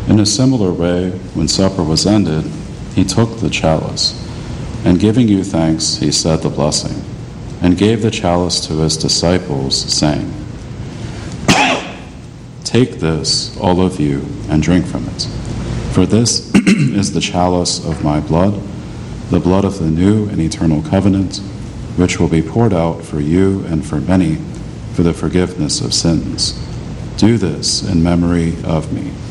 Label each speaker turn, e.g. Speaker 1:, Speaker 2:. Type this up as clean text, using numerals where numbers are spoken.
Speaker 1: In a similar way, when supper was ended, he took the chalice, and giving you thanks, he said the blessing, and gave the chalice to his disciples, saying, "Take this, all of you, and drink from it. For this is the chalice of my blood, the blood of the new and eternal covenant, which will be poured out for you and for many for the forgiveness of sins. Do this in memory of me."